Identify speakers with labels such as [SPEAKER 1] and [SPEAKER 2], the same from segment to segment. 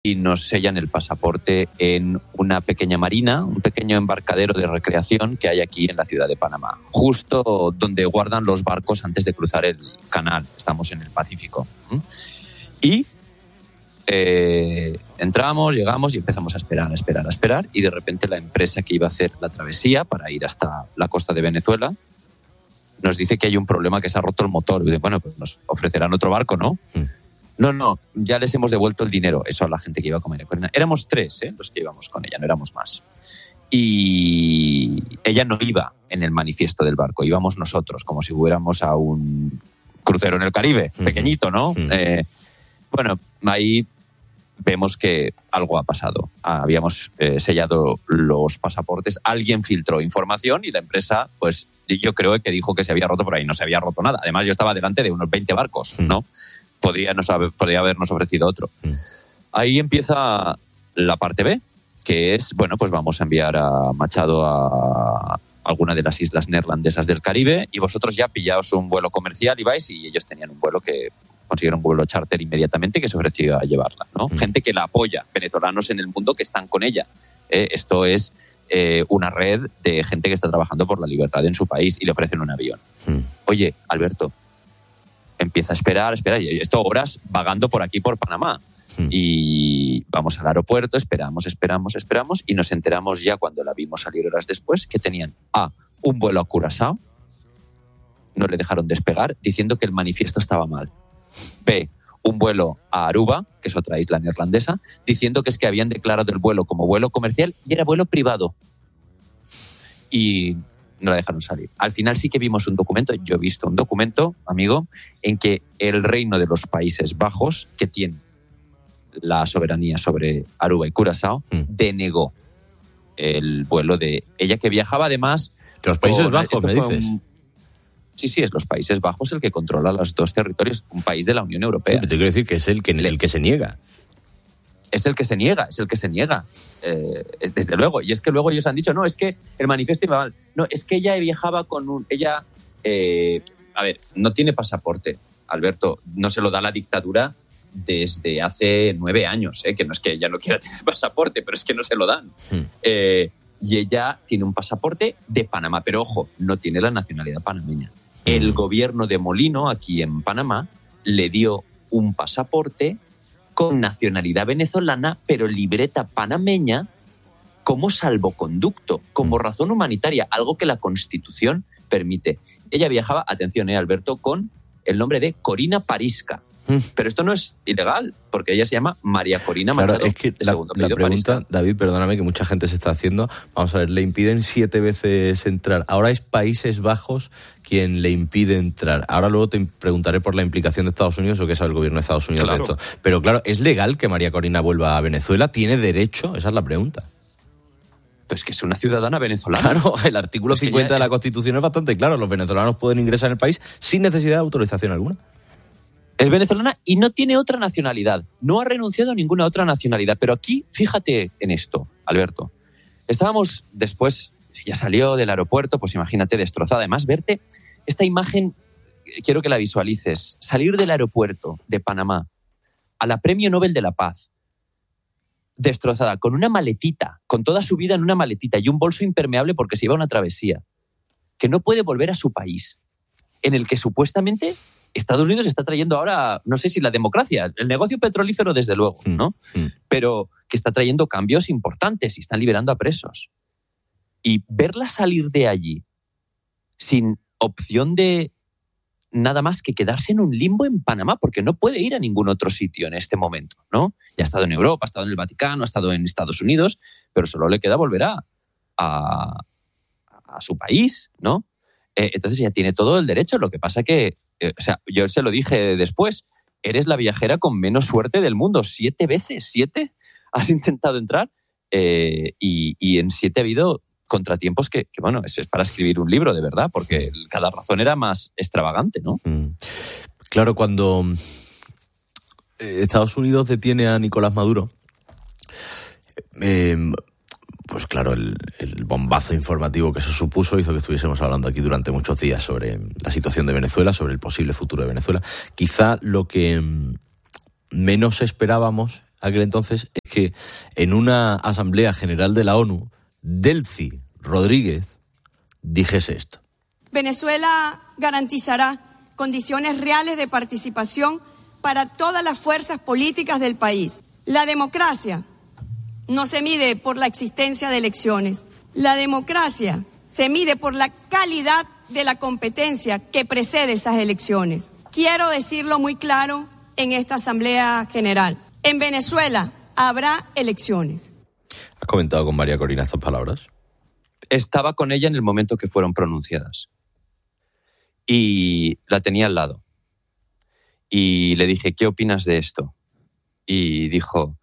[SPEAKER 1] y nos sellan el pasaporte en una pequeña marina, un pequeño embarcadero de recreación que hay aquí en la ciudad de Panamá, justo donde guardan los barcos antes de cruzar el canal. Estamos en el Pacífico. Y entramos, llegamos y empezamos a esperar, y de repente la empresa que iba a hacer la travesía para ir hasta la costa de Venezuela nos dice que hay un problema, que se ha roto el motor. Y bueno, pues nos ofrecerán otro barco, ¿no? No, ya les hemos devuelto el dinero. Eso a la gente que iba con María Corina. Éramos 3 los que íbamos con ella, no éramos más. Y ella no iba en el manifiesto del barco, íbamos nosotros, como si fuéramos a un crucero en el Caribe, pequeñito, ¿no? Bueno, ahí vemos que algo ha pasado. Habíamos sellado los pasaportes, alguien filtró información y la empresa, pues yo creo que dijo que se había roto por ahí. No se había roto nada. Además, yo estaba delante de unos 20 barcos, ¿no? Podría habernos ofrecido otro. Ahí empieza la parte B, que es, bueno, pues vamos a enviar a Machado a alguna de las islas neerlandesas del Caribe y vosotros ya pillaos un vuelo comercial y vais, y ellos tenían un vuelo que consiguieron un vuelo charter inmediatamente que se ofreció a llevarla, ¿no? Gente que la apoya, venezolanos en el mundo que están con ella. Esto es una red de gente que está trabajando por la libertad en su país y le ofrecen un avión. Oye, Alberto, empieza a esperar, y esto horas vagando por aquí, por Panamá. Y vamos al aeropuerto, esperamos y nos enteramos ya cuando la vimos salir horas después que tenían un vuelo a Curazao, no le dejaron despegar diciendo que el manifiesto estaba mal. B, un vuelo a Aruba, que es otra isla neerlandesa, diciendo que es que habían declarado el vuelo como vuelo comercial y era vuelo privado. Y no la dejaron salir. Al final sí que vimos un documento, yo he visto un documento, amigo, en que el Reino de los Países Bajos, que tiene la soberanía sobre Aruba y Curazao, denegó el vuelo de ella, que viajaba además...
[SPEAKER 2] Los Países Bajos, me dices.
[SPEAKER 1] Sí, es los Países Bajos el que controla los 2 territorios, un país de la Unión Europea.
[SPEAKER 2] Sí, te quiero decir que es el que se niega.
[SPEAKER 1] Es el que se niega, desde luego. Y es que luego ellos han dicho, no, es que el manifiesto iba mal. No, es que ella viajaba con ella, a ver, no tiene pasaporte, Alberto, no se lo da la dictadura desde hace 9 años, que no es que ella no quiera tener pasaporte, pero es que no se lo dan. Y ella tiene un pasaporte de Panamá, pero ojo, no tiene la nacionalidad panameña. El gobierno de Molino, aquí en Panamá, le dio un pasaporte con nacionalidad venezolana, pero libreta panameña, como salvoconducto, como razón humanitaria, algo que la Constitución permite. Ella viajaba, atención, Alberto, con el nombre de Corina Parisca. Pero esto no es ilegal, porque ella se llama María Corina Machado.
[SPEAKER 2] Claro, es que la pregunta, Parisca. David, perdóname, que mucha gente se está haciendo. Vamos a ver, le impiden 7 veces entrar. Ahora es Países Bajos quien le impide entrar. Ahora luego te preguntaré por la implicación de Estados Unidos o qué sabe el gobierno de Estados Unidos de esto. Pero claro, ¿es legal que María Corina vuelva a Venezuela? ¿Tiene derecho? Esa es la pregunta.
[SPEAKER 1] Pues que es una ciudadana venezolana.
[SPEAKER 2] Claro, el artículo 50 de la Constitución es bastante claro. Los venezolanos pueden ingresar en el país sin necesidad de autorización alguna.
[SPEAKER 1] Es venezolana y no tiene otra nacionalidad. No ha renunciado a ninguna otra nacionalidad. Pero aquí, fíjate en esto, Alberto. Estábamos después, ya salió del aeropuerto, pues imagínate, destrozada. Además, verte esta imagen, quiero que la visualices. Salir del aeropuerto de Panamá a la Premio Nobel de la Paz, destrozada, con una maletita, con toda su vida en una maletita y un bolso impermeable porque se iba a una travesía, que no puede volver a su país, en el que supuestamente Estados Unidos está trayendo ahora, no sé si la democracia, el negocio petrolífero desde luego, ¿no? Pero que está trayendo cambios importantes y están liberando a presos. Y verla salir de allí sin opción de nada más que quedarse en un limbo en Panamá, porque no puede ir a ningún otro sitio en este momento, ¿no? Ya ha estado en Europa, ha estado en el Vaticano, ha estado en Estados Unidos, pero solo le queda volver a su país, ¿no? Entonces ella tiene todo el derecho. Lo que pasa que, yo se lo dije después, eres la viajera con menos suerte del mundo. 7 veces, 7 has intentado entrar y en 7 ha habido contratiempos que bueno, eso es para escribir un libro, de verdad, porque cada razón era más extravagante, ¿no?
[SPEAKER 2] Claro, cuando Estados Unidos detiene a Nicolás Maduro, pues claro, el bombazo informativo que eso supuso hizo que estuviésemos hablando aquí durante muchos días sobre la situación de Venezuela, sobre el posible futuro de Venezuela. Quizá lo que menos esperábamos aquel entonces, es que en una Asamblea General de la ONU, Delcy Rodríguez dijese esto.
[SPEAKER 3] Venezuela garantizará condiciones reales de participación para todas las fuerzas políticas del país. La democracia no se mide por la existencia de elecciones. La democracia se mide por la calidad de la competencia que precede esas elecciones. Quiero decirlo muy claro en esta Asamblea General. En Venezuela habrá elecciones.
[SPEAKER 2] ¿Has comentado con María Corina estas palabras?
[SPEAKER 1] Estaba con ella en el momento que fueron pronunciadas. Y la tenía al lado. Y le dije, ¿qué opinas de esto? Y dijo,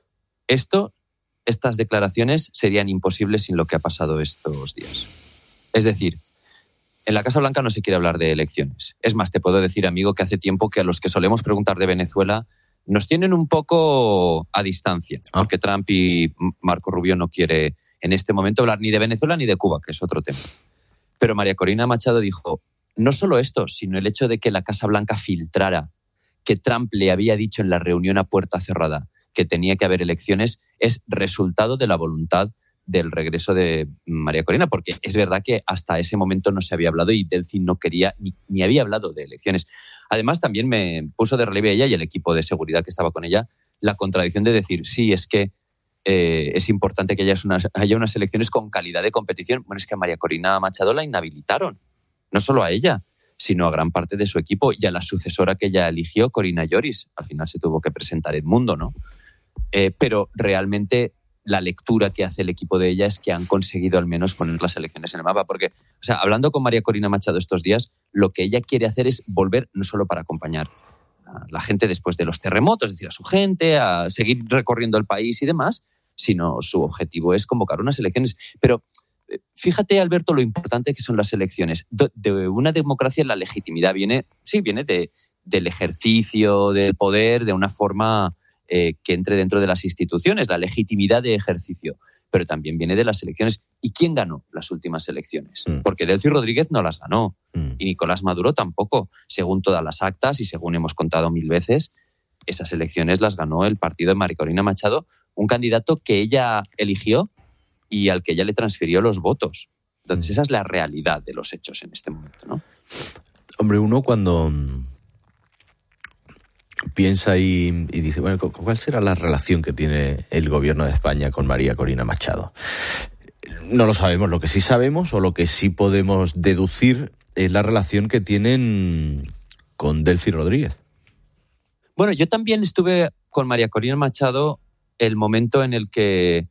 [SPEAKER 1] estas declaraciones serían imposibles sin lo que ha pasado estos días. Es decir, en la Casa Blanca no se quiere hablar de elecciones. Es más, te puedo decir, amigo, que hace tiempo que a los que solemos preguntar de Venezuela nos tienen un poco a distancia, porque Trump y Marco Rubio no quiere en este momento hablar ni de Venezuela ni de Cuba, que es otro tema. Pero María Corina Machado dijo, no solo esto, sino el hecho de que la Casa Blanca filtrara que Trump le había dicho en la reunión a puerta cerrada que tenía que haber elecciones, es resultado de la voluntad del regreso de María Corina, porque es verdad que hasta ese momento no se había hablado y Delcy no quería ni había hablado de elecciones. Además, también me puso de relieve ella y el equipo de seguridad que estaba con ella la contradicción de decir, sí, es que es importante que haya unas elecciones con calidad de competición. Bueno, es que a María Corina Machado la inhabilitaron, no solo a ella, sino a gran parte de su equipo y a la sucesora que ella eligió, Corina Lloris. Al final se tuvo que presentar Edmundo, ¿no? Pero realmente la lectura que hace el equipo de ella es que han conseguido al menos poner las elecciones en el mapa. Porque, o sea, hablando con María Corina Machado estos días, lo que ella quiere hacer es volver no solo para acompañar a la gente después de los terremotos, es decir, a su gente, a seguir recorriendo el país y demás, sino su objetivo es convocar unas elecciones. Pero fíjate, Alberto, lo importante que son las elecciones. De una democracia la legitimidad viene del ejercicio del poder de una forma que entre dentro de las instituciones, la legitimidad de ejercicio, pero también viene de las elecciones. ¿Y quién ganó las últimas elecciones? Porque Delcy Rodríguez no las ganó y Nicolás Maduro tampoco. Según todas las actas y según hemos contado 1000 veces, esas elecciones las ganó el partido de María Corina Machado, un candidato que ella eligió y al que ella le transfirió los votos. Entonces esa es la realidad de los hechos en este momento, ¿no?
[SPEAKER 2] Hombre, uno cuando piensa y dice, bueno, ¿cuál será la relación que tiene el gobierno de España con María Corina Machado? No lo sabemos. Lo que sí sabemos o lo que sí podemos deducir es la relación que tienen con Delcy Rodríguez.
[SPEAKER 1] Bueno, yo también estuve con María Corina Machado el momento en el que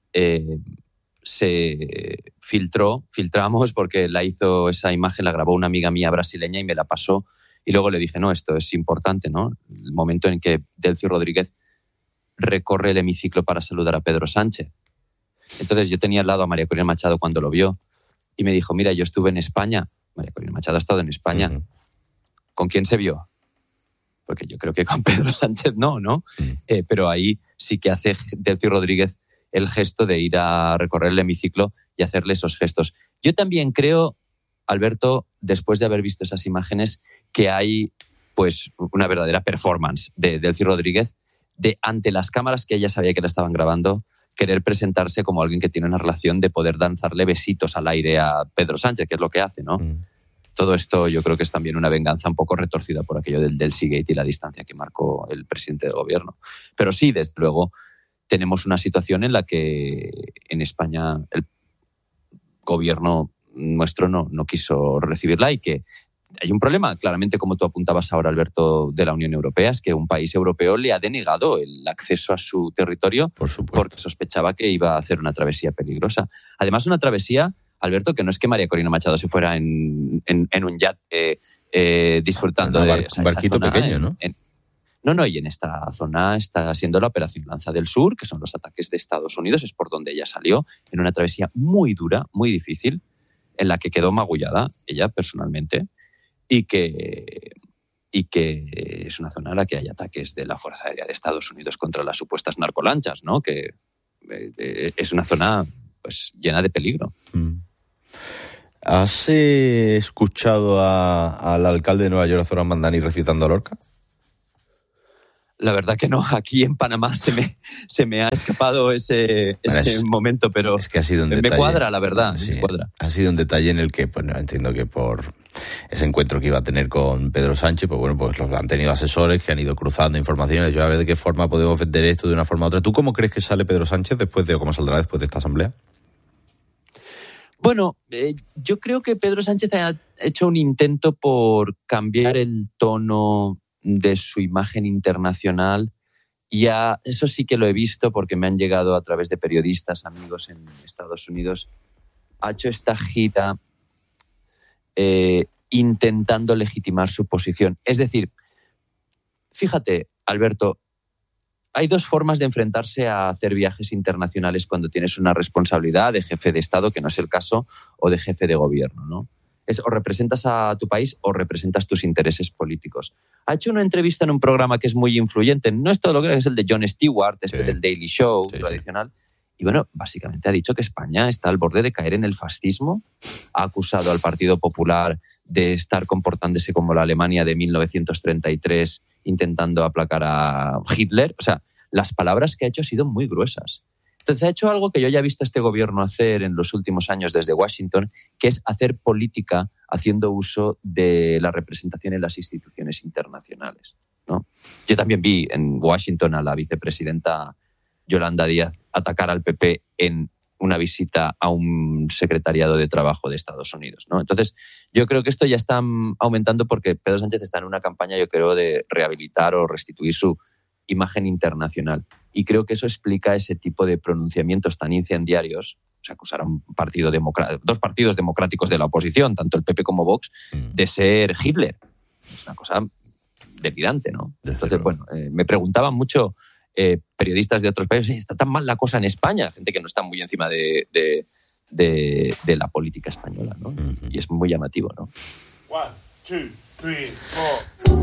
[SPEAKER 1] se filtramos porque esa imagen la grabó una amiga mía brasileña y me la pasó. Y luego le dije, no, esto es importante, ¿no? El momento en que Delcy Rodríguez recorre el hemiciclo para saludar a Pedro Sánchez. Entonces yo tenía al lado a María Corina Machado cuando lo vio y me dijo, mira, yo estuve en España. María Corina Machado ha estado en España. Uh-huh. ¿Con quién se vio? Porque yo creo que con Pedro Sánchez no. Uh-huh. Pero ahí sí que hace Delcy Rodríguez el gesto de ir a recorrer el hemiciclo y hacerle esos gestos. Yo también creo, Alberto, después de haber visto esas imágenes, que hay pues una verdadera performance de Delcy Rodríguez de ante las cámaras que ella sabía que la estaban grabando, querer presentarse como alguien que tiene una relación de poder danzarle besitos al aire a Pedro Sánchez, que es lo que hace, ¿no? Todo esto yo creo que es también una venganza un poco retorcida por aquello del Delcygate y la distancia que marcó el presidente del gobierno. Pero sí, desde luego, tenemos una situación en la que en España el gobierno nuestro no quiso recibirla y que hay un problema, claramente, como tú apuntabas ahora, Alberto, de la Unión Europea, es que un país europeo le ha denegado el acceso a su territorio porque sospechaba que iba a hacer una travesía peligrosa. Además, una travesía, Alberto, que no es que María Corina Machado se fuera en un yate disfrutando de
[SPEAKER 2] un barquito pequeño, ¿no?
[SPEAKER 1] No, y en esta zona está siendo la Operación Lanza del Sur, que son los ataques de Estados Unidos, es por donde ella salió, en una travesía muy dura, muy difícil, en la que quedó magullada, ella personalmente, y que es una zona en la que hay ataques de la Fuerza Aérea de Estados Unidos contra las supuestas narcolanchas, ¿no? Que es una zona pues llena de peligro.
[SPEAKER 2] ¿Has escuchado al alcalde de Nueva York, Zoran Mandani, recitando a Lorca?
[SPEAKER 1] La verdad que no, aquí en Panamá se me ha escapado ese momento, pero
[SPEAKER 2] es que ha sido un detalle,
[SPEAKER 1] me cuadra, la verdad.
[SPEAKER 2] Sí,
[SPEAKER 1] me cuadra.
[SPEAKER 2] Ha sido un detalle en el que, pues no, entiendo que por ese encuentro que iba a tener con Pedro Sánchez, pues bueno, pues los han tenido asesores que han ido cruzando informaciones. Yo a ver de qué forma podemos vender esto de una forma u otra. ¿Tú cómo crees que sale Pedro Sánchez o cómo saldrá después de esta asamblea?
[SPEAKER 1] Bueno, yo creo que Pedro Sánchez ha hecho un intento por cambiar el tono de su imagen internacional. Ya, eso sí que lo he visto porque me han llegado a través de periodistas, amigos en Estados Unidos. Ha hecho esta gira intentando legitimar su posición. Es decir, fíjate, Alberto, hay dos formas de enfrentarse a hacer viajes internacionales cuando tienes una responsabilidad de jefe de Estado, que no es el caso, o de jefe de gobierno, ¿no? Es o representas a tu país o representas tus intereses políticos. Ha hecho una entrevista en un programa que es muy influyente, no es todo lo que es el de Jon Stewart, del Daily Show tradicional, y bueno, básicamente ha dicho que España está al borde de caer en el fascismo, ha acusado al Partido Popular de estar comportándose como la Alemania de 1933, intentando aplacar a Hitler. O sea, las palabras que ha hecho han sido muy gruesas. Entonces ha hecho algo que yo ya he visto a este gobierno hacer en los últimos años desde Washington, que es hacer política haciendo uso de la representación en las instituciones internacionales, ¿no? Yo también vi en Washington a la vicepresidenta Yolanda Díaz atacar al PP en una visita a un secretariado de trabajo de Estados Unidos, ¿no? Entonces, yo creo que esto ya está aumentando porque Pedro Sánchez está en una campaña, yo creo, de rehabilitar o restituir su imagen internacional. Y creo que eso explica ese tipo de pronunciamientos tan incendiarios. O sea, acusar a dos partidos democráticos de la oposición, tanto el PP como Vox, de ser Hitler. Es una cosa delirante, ¿no? Entonces, bueno, me preguntaban mucho periodistas de otros países, ¿está tan mal la cosa en España? Gente que no está muy encima de la política española, ¿no? Y es muy llamativo, ¿no?
[SPEAKER 4] 1, 2, 3, 4